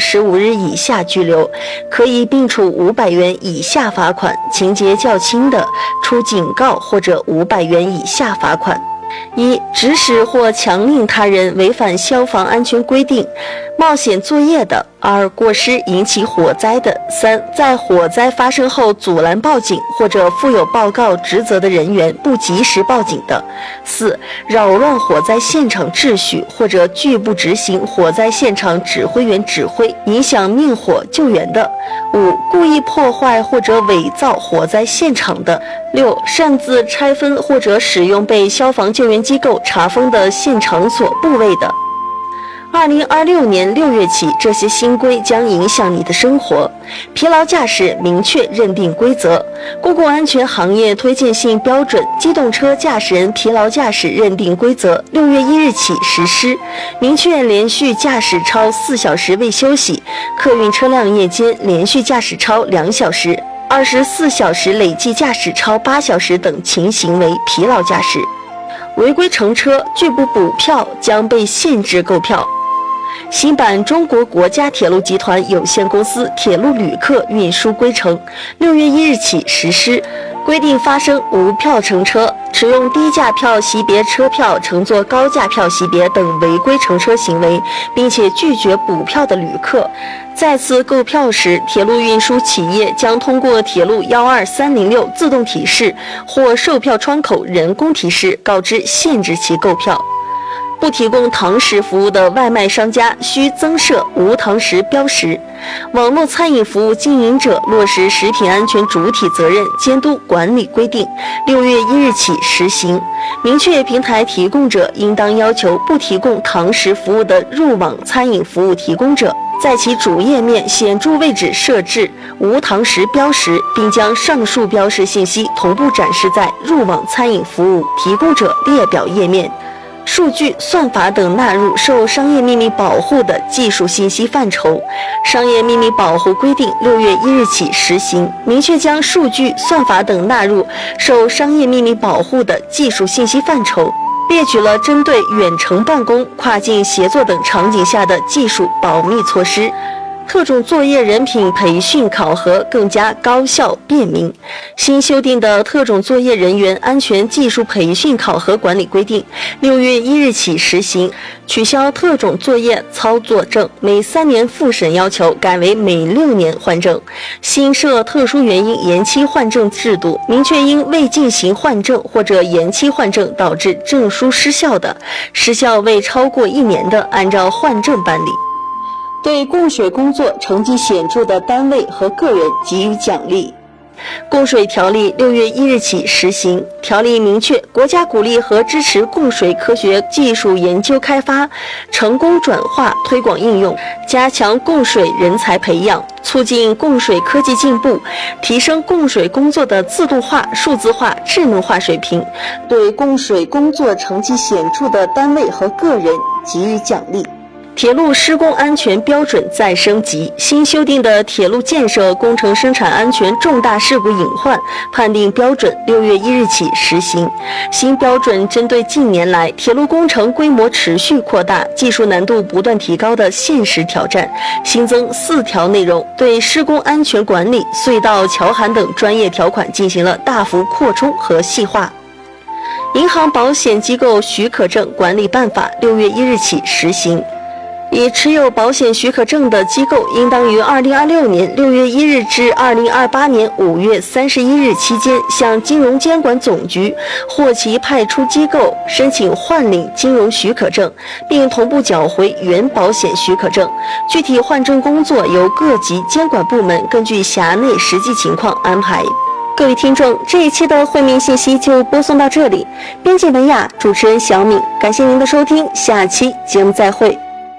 15日以下拘留，可以并处500元以下罚款；情节较轻的，处警告或者500元以下罚款。一、指使或强令他人违反消防安全规定，冒险作业的；二、过失引起火灾的；三、在火灾发生后阻拦报警或者负有报告职责的人员不及时报警的；四、扰乱火灾现场秩序或者拒不执行火灾现场指挥员指挥，影响灭火救援的；五、故意破坏或者伪造火灾现场的；六、擅自拆分或者使用被消防救援机构查封的现场所部位的。2026年6月起，这些新规将影响你的生活。疲劳驾驶明确认定规则，公共安全行业推荐性标准机动车驾驶人疲劳驾驶认定规则6月1日起实施，明确连续驾驶超4小时未休息，客运车辆夜间连续驾驶超2小时，24小时累计驾驶超8小时等情形为疲劳驾驶。违规乘车拒不补票将被限制购票。新版中国国家铁路集团有限公司铁路旅客运输规程6月1日起实施，规定发生无票乘车、使用低价票级别车票乘坐高价票级别等违规乘车行为，并且拒绝补票的旅客，再次购票时，铁路运输企业将通过铁路12306自动提示或售票窗口人工提示告知限制其购票。不提供堂食服务的外卖商家需增设无堂食标识。网络餐饮服务经营者落实食品安全主体责任监督管理规定6月1日起实行，明确平台提供者应当要求不提供堂食服务的入网餐饮服务提供者在其主页面显著位置设置无堂食标识，并将上述标识信息同步展示在入网餐饮服务提供者列表页面。数据、算法等纳入受商业秘密保护的技术信息范畴。商业秘密保护规定6月1日起实行，明确将数据、算法等纳入受商业秘密保护的技术信息范畴，列举了针对远程办公、跨境协作等场景下的技术保密措施。特种作业人品培训考核更加高效便民。新修订的特种作业人员安全技术培训考核管理规定6月1日起实行，取消特种作业操作证每3年复审要求，改为每6年换证。新设特殊原因延期换证制度，明确因未进行换证或者延期换证导致证书失效的，时效未超过1年的，按照换证办理。对供水工作成绩显著的单位和个人给予奖励。供水条例6月1日起实行，条例明确国家鼓励和支持供水科学技术研究开发、成功转化、推广应用，加强供水人才培养，促进供水科技进步，提升供水工作的自动化、数字化、智能化水平。对供水工作成绩显著的单位和个人给予奖励。铁路施工安全标准再升级，新修订的铁路建设工程生产安全重大事故隐患判定标准6月1日起实行。新标准针对近年来铁路工程规模持续扩大、技术难度不断提高的现实挑战，新增4条内容，对施工安全管理、隧道、桥涵等专业条款进行了大幅扩充和细化。银行保险机构许可证管理办法6月1日起实行。已持有保险许可证的机构，应当于2026年6月1日至2028年5月31日期间，向金融监管总局或其派出机构申请换领金融许可证，并同步缴回原保险许可证。具体换证工作由各级监管部门根据辖内实际情况安排。各位听众，这一期的会面信息就播送到这里。编辑文雅，主持人小敏，感谢您的收听，下期节目再会。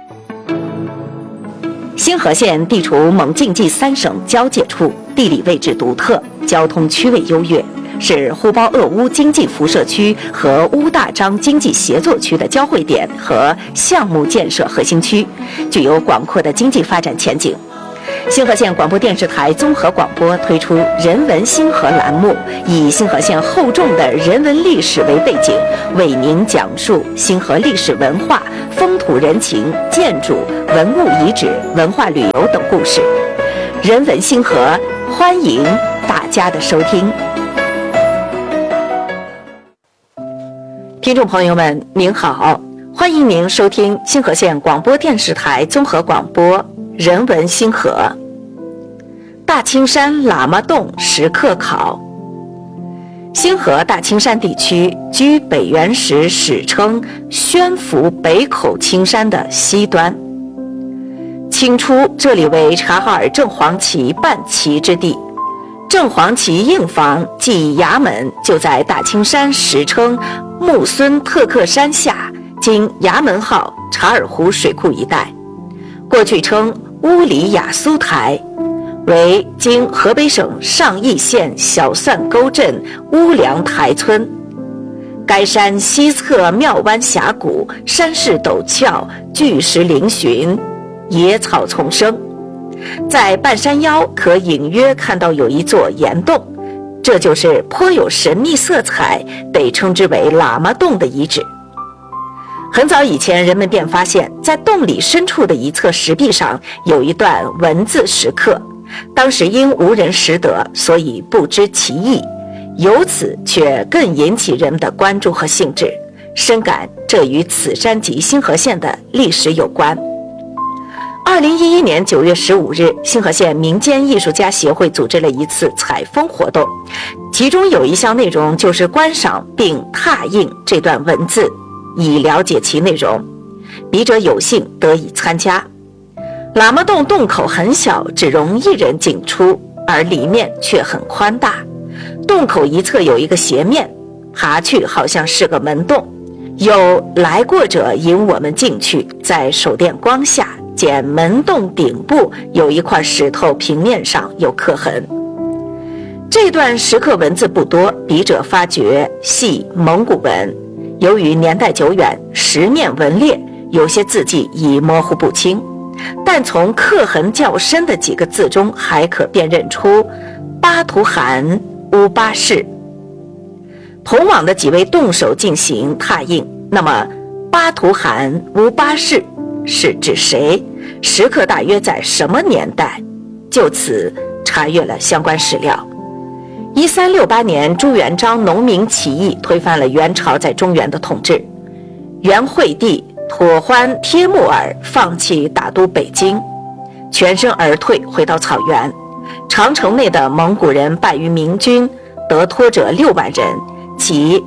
星河县地处蒙晋冀3省交界处，地理位置独特，交通区位优越，是呼包鄂乌经济辐射区和乌大章经济协作区的交汇点和项目建设核心区，具有广阔的经济发展前景。 星河县广播电视台综合广播推出人文星河栏目，以星河县厚重的人文历史为背景，为您讲述星河历史文化、风土人情、建筑、文物遗址、文化旅游等故事。人文星河，欢迎大家的收听。听众朋友们，您好，欢迎您收听星河县广播电视台综合广播人文星河。大青山喇嘛洞石刻考。星河大青山地区居北元时史称宣福北口青山的西端。清初这里为察哈尔正黄旗办旗之地，正黄旗印房即衙门就在大青山史称木孙特克山下，今衙门号察尔湖水库一带，过去称乌里雅苏台，为今河北省上邑县小蒜沟镇乌梁台村。该山西侧庙湾峡谷，山势陡峭，巨石嶙峋，野草丛生。在半山腰可隐约看到有一座岩洞，这就是颇有神秘色彩，被称之为喇嘛洞的遗址。很早以前，人们便发现在洞里深处的一侧石壁上有一段文字石刻，当时因无人识得，所以不知其意，由此却更引起人们的关注和兴致，深感这与此山及星河县的历史有关。2011年9月15日，星河县民间艺术家协会组织了一次采风活动，其中有一项内容就是观赏并拓印这段文字，以了解其内容。笔者有幸得以参加。喇嘛洞洞口很小，只容一人进出，而里面却很宽大。洞口一侧有一个斜面，爬去好像是个门洞。有来过者引我们进去，在手电光下见门洞顶部有一块石头平面上有刻痕。这段石刻文字不多，笔者发觉系蒙古文，由于年代久远，石面纹裂，有些字迹已模糊不清，但从刻痕较深的几个字中还可辨认出巴图汗乌巴氏。同往的几位动手进行拓印，那么巴图汗乌巴氏是指谁？石刻大约在什么年代？就此查阅了相关史料。1368年，朱元璋农民起义推翻了元朝在中原的统治，元惠帝妥欢帖木儿放弃大都北京，全身而退，回到草原。长城内的蒙古人败于明军，得脱者6万人，其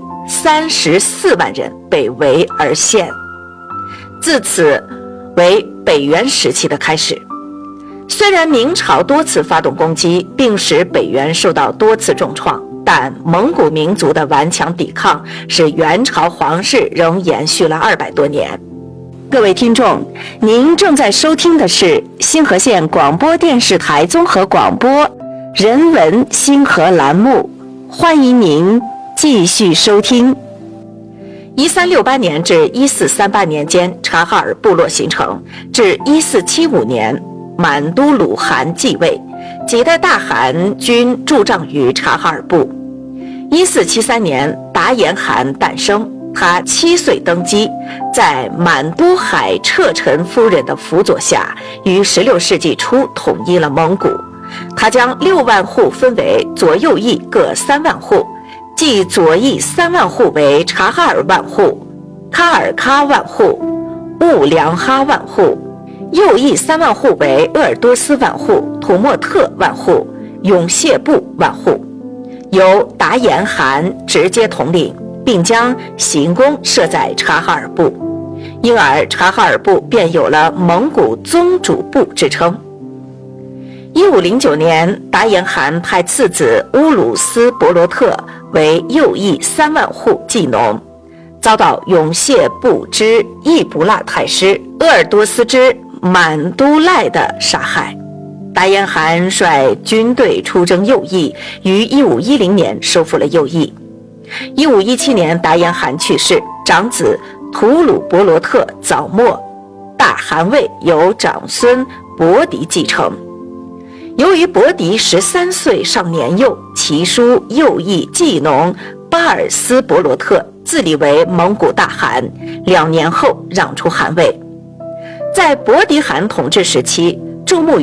34万人被围而陷。自此为北元时期的开始。虽然明朝多次发动攻击，并使北元受到多次重创，但蒙古民族的顽强抵抗使元朝皇室仍延续了200多年。各位听众，您正在收听的是星河县广播电视台综合广播人文星河栏目，欢迎您继续收听。1368年至1438年间，察哈尔部落形成，至1475年满都鲁汗继位，几代大汗均驻帐于察哈尔部。1473年，达延汗诞生，他7岁登基，在满都海彻臣夫人的辅佐下，于16世纪初统一了蒙古。他将6万户分为左右翼各3万户，即左翼3万户为察哈尔万户、喀尔喀万户、兀良哈万户，右翼3万户为鄂尔多斯万户、土默特万户、永谢部万户，由达延汗直接统领，并将行宫设在察哈尔部，因而察哈尔部便有了蒙古宗主部之称。1509年，达延汗派次子乌鲁斯伯罗特为右翼3万户祭农，遭到永谢部之易卜拉太师、鄂尔多斯之满都赖的杀害。达延汗率军队出征右翼，于1510年收复了右翼。1517年，达延汗去世，长子吐鲁伯罗特早没，大汗位由长孙伯迪继承。 由于伯迪13岁尚年幼，其叔右翼祭农巴尔斯伯罗特自立为蒙古大汗，2年后让出汗位。在伯迪汗统治时期，注目